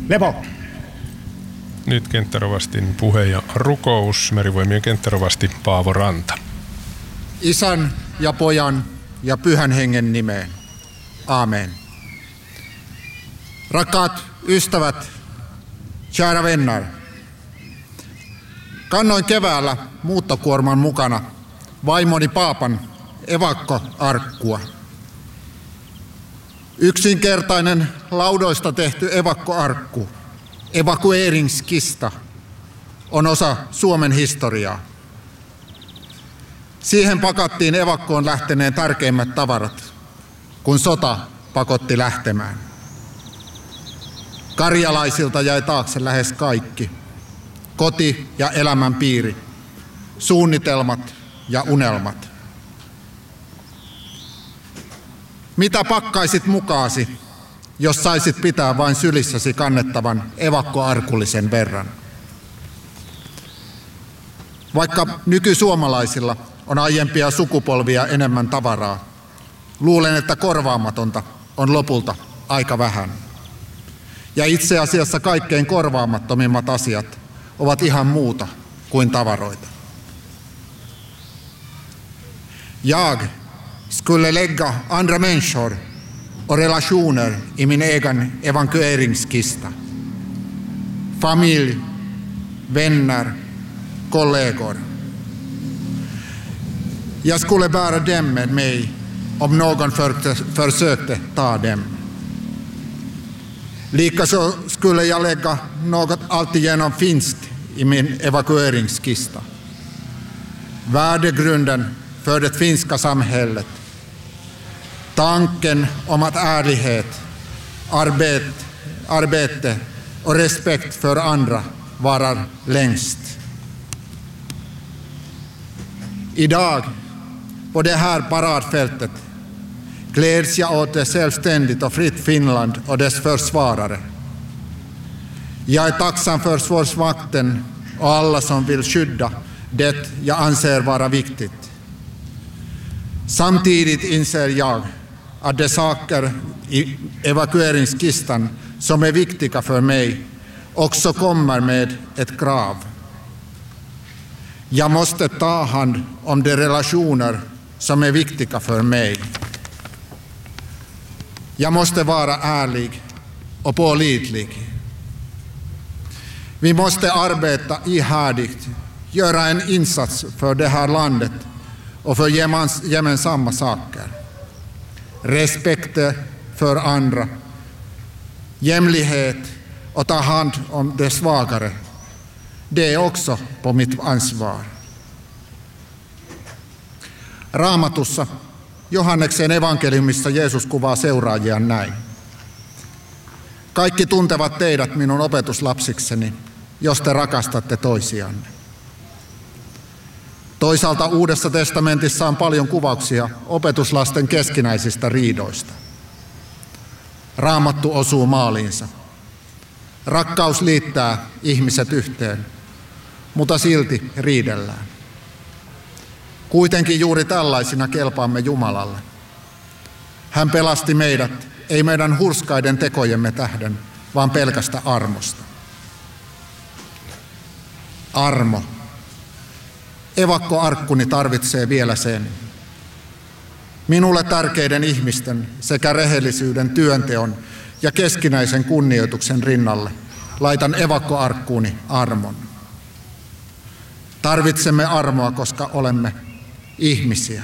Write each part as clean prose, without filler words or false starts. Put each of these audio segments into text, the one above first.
Lepo. Nyt kenttärovastin puhe ja rukous. Merivoimien kenttärovasti Paavo Ranta. Isän ja Pojan ja Pyhän Hengen nimeen. Amen. Rakkaat ystävät, kära vänner. Kannoin keväällä muuttokuorman mukana vaimoni Paapan evakkoarkkua. Yksinkertainen laudoista tehty evakkoarkku, evakueringskista, on osa Suomen historiaa. Siihen pakattiin evakkoon lähteneen tärkeimmät tavarat, kun sota pakotti lähtemään. Karjalaisilta jäi taakse lähes kaikki. Koti ja elämänpiiri, suunnitelmat ja unelmat. Mitä pakkaisit mukaasi, jos saisit pitää vain sylissäsi kannettavan evakkoarkullisen verran? Vaikka nykysuomalaisilla on aiempia sukupolvia enemmän tavaraa, luulen, että korvaamatonta on lopulta aika vähän. Ja itse asiassa kaikkein korvaamattomimmat asiat ovat ihan muuta kuin tavaroita. Jag skulle lägga andra människor och relationer i min egen evakueringskista. Familj, vänner, kollegor. Jag skulle bära dem med mig om någon försökte ta dem. Likaså skulle jag lägga något alltigenom finskt i min evakueringskista. Värdegrunden för det finska samhället. Tanken om att ärlighet, arbete och respekt för andra varar längst. Idag, på det här paradfältet, gläds jag åt det självständigt och fritt Finland och dess försvarare. Jag är tacksam för Försvarsmakten och alla som vill skydda det jag anser vara viktigt. Samtidigt inser jag att de saker i evakueringskistan som är viktiga för mig också kommer med ett krav. Jag måste ta hand om de relationer som är viktiga för mig. Jag måste vara ärlig och pålitlig. Vi måste arbeta ihärdigt, göra en insats för det här landet och för gemensamma saker. Respekt för andra, jämlikhet och ta hand om de svagare. Det är också på mitt ansvar. Raamatussa Johanneksen evankeliumissa Jeesus kuvaa seuraajiaan näin. Kaikki tuntevat teidät minun opetuslapsikseni, jos te rakastatte toisianne. Toisaalta Uudessa testamentissa on paljon kuvauksia opetuslasten keskinäisistä riidoista. Raamattu osuu maaliinsa. Rakkaus liittää ihmiset yhteen, mutta silti riidellään. Kuitenkin juuri tällaisina kelpaamme Jumalalle. Hän pelasti meidät, ei meidän hurskaiden tekojemme tähden, vaan pelkästä armosta. Armo. Evakkoarkkuni tarvitsee vielä sen. Minulle tärkeiden ihmisten sekä rehellisyyden, työnteon ja keskinäisen kunnioituksen rinnalle laitan evakkoarkkuuni armon. Tarvitsemme armoa, koska olemme ihmisiä.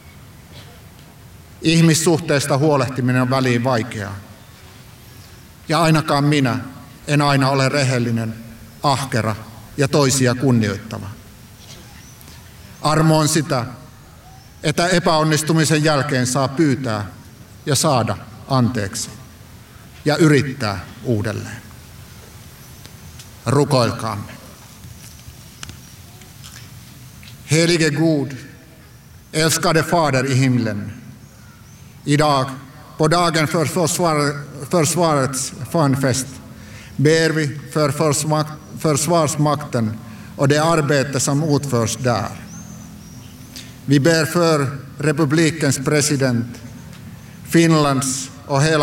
Ihmissuhteista huolehtiminen on väliin vaikeaa. Ja ainakaan minä en aina ole rehellinen, ahkera ja toisia kunnioittava. Armo on sitä, että epäonnistumisen jälkeen saa pyytää ja saada anteeksi ja yrittää uudelleen. Rukoilkaamme. Helige Gud, älskade Fader i himlen. Idag, på dagen för försvarets fanfest, ber vi för Försvarsmakten och det arbete som utförs där. Vi ber för republikens president, Finlands och hela